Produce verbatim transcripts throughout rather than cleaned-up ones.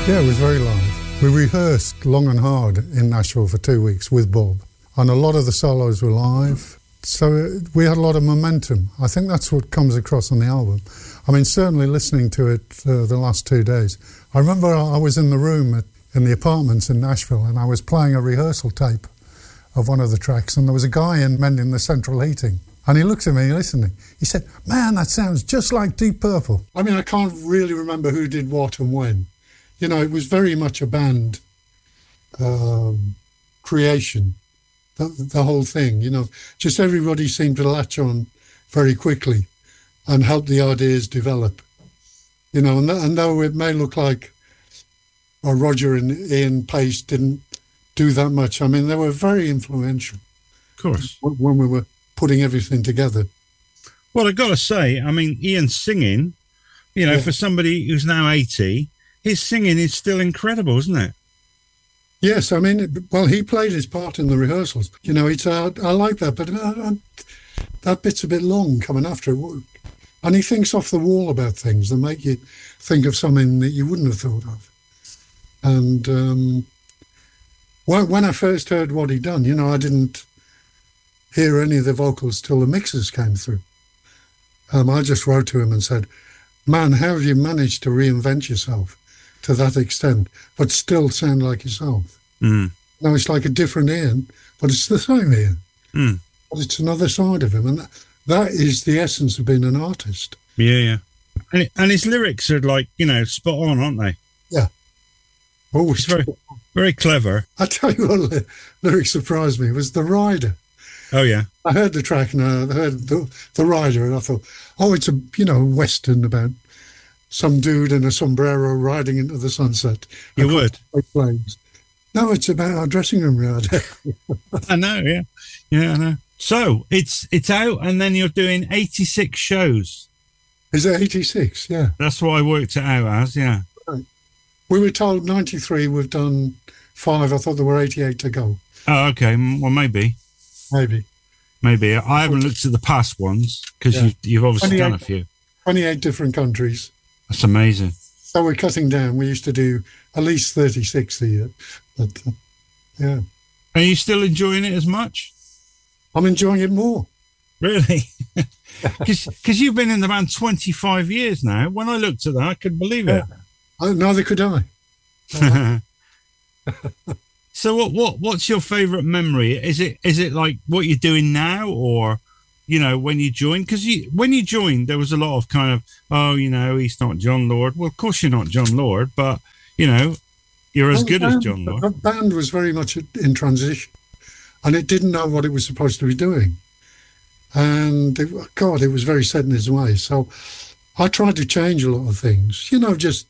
Yeah, it was very live. We rehearsed long and hard in Nashville for two weeks with Bob, and a lot of the solos were live, so we had a lot of momentum. I think that's what comes across on the album. I mean, certainly listening to it uh, the last two days. I remember I was in the room at, in the apartments in Nashville, and I was playing a rehearsal tape of one of the tracks, and there was a guy in mending the central heating. And he looked at me listening. He said, "Man, that sounds just like Deep Purple." I mean, I can't really remember who did what and when. You know, it was very much a band um, creation, the, the whole thing. You know, just everybody seemed to latch on very quickly and help the ideas develop. You know, and, th- and though it may look like or Roger and Ian Pace didn't do that much, I mean, they were very influential. Of course. When we were putting everything together. Well, I've got to say, I mean, Ian's singing, you know, yeah. for somebody who's now eighty, his singing is still incredible, isn't it? Yes, I mean, well, he played his part in the rehearsals. You know, it's uh, I like that, but uh, uh, that bit's a bit long coming after it. And he thinks off the wall about things that make you think of something that you wouldn't have thought of. And um, when I first heard what he'd done, you know, I didn't hear any of the vocals till the mixes came through. Um, I just wrote to him and said, "Man, how have you managed to reinvent yourself to that extent, but still sound like yourself?" Mm. Now it's like a different Ian, but it's the same Ian. Mm. But it's another side of him, and that, that is the essence of being an artist. Yeah, yeah. And, it, and his lyrics are like, you know, spot on, aren't they? Yeah. Always. It's very, very clever. I tell you what the lyrics surprised me was The Rider. Oh, yeah. I heard the track and I heard the, the Rider, and I thought, oh, it's a, you know, western about some dude in a sombrero riding into the sunset. You would. Flames. No, it's about our dressing room rider. I know, yeah. Yeah, I know. So it's it's out, and then you're doing eighty-six shows. Is it eighty-six? Yeah. That's what I worked it out as, yeah. Right. We were told ninety-three, we've done five. I thought there were eighty-eight to go. Oh, okay. Well, maybe. Maybe. Maybe. I haven't looked at the past ones because yeah. you've, you've obviously done a few. twenty-eight different countries. That's amazing. So we're cutting down. We used to do at least thirty-six a year. But, uh, yeah. Are you still enjoying it as much? I'm enjoying it more. Really? Because you've been in the band twenty-five years now. When I looked at that, I couldn't believe it. Yeah. Neither could I. So what, what what's your favourite memory? Is it is it like what you're doing now, or, you know, when you joined? Because you, when you joined, there was a lot of kind of, oh, you know, he's not Jon Lord. Well, of course you're not Jon Lord, but, you know, you're as well, good band, as Jon Lord. The band was very much in transition, and it didn't know what it was supposed to be doing. And, it, God, it was very set in its ways. So I tried to change a lot of things. You know, just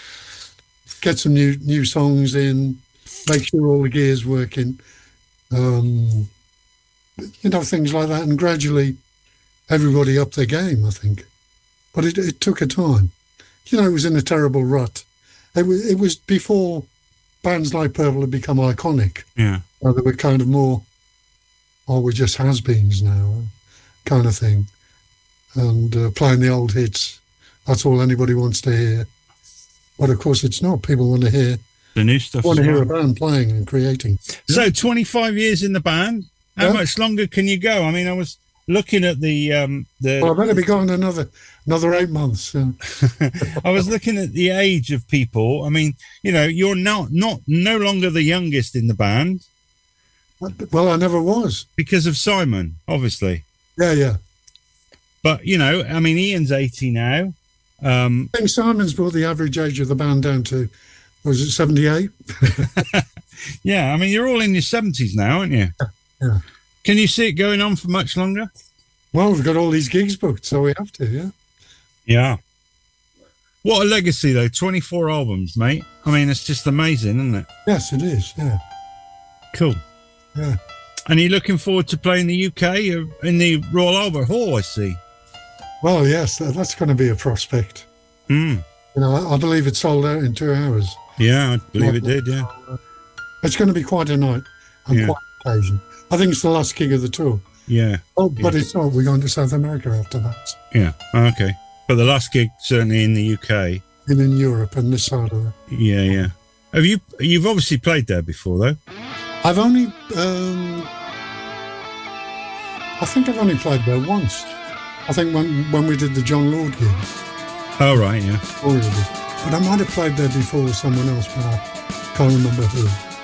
get some new new songs in, make sure all the gear's working, um, you know, things like that. And gradually everybody upped their game, I think. But it, it took a time. You know, it was in a terrible rut. It was, it was before bands like Purple had become iconic. Yeah. Uh, they were kind of more, oh, we're just has-beens now, kind of thing. And uh, playing the old hits, that's all anybody wants to hear. But of course it's not. People want to hear the new stuff. Want to hear a band playing and creating. So yeah. twenty-five years in the band. How yeah. much longer can you go? I mean, I was looking at the um, the. Well, I better be going another another eight months. Yeah. I was looking at the age of people. I mean, you know, you're not not no longer the youngest in the band. Well, I never was because of Simon, obviously. Yeah, yeah. But you know, I mean, Ian's eighty now. Um, I think Simon's brought the average age of the band down to, was it seventy-eight? Yeah, I mean, you're all in your seventies now, aren't you? Yeah, yeah. Can you see it going on for much longer? Well, we've got all these gigs booked, so we have to, yeah. Yeah. What a legacy, though. twenty-four albums, mate. I mean, it's just amazing, isn't it? Yes, it is, yeah. Cool. Yeah. And you're looking forward to playing the U K in the Royal Albert Hall, I see. Well, yes, that's going to be a prospect. Mm. You know, I believe it sold out in two hours. Yeah, I believe it did, yeah. It's going to be quite a night and yeah. quite an occasion. I think it's the last gig of the tour. Yeah. Oh, but yeah. it's not. We're going to South America after that. Yeah, okay. But the last gig, certainly in the U K. in, in Europe and this side of it. Yeah, yeah. Have you? You've obviously played there before, though. I've only, um, I think I've only played there once. I think when when we did the John Lord gig. Oh, right, yeah. Already. But I might have played there before with someone else, but I can't remember who.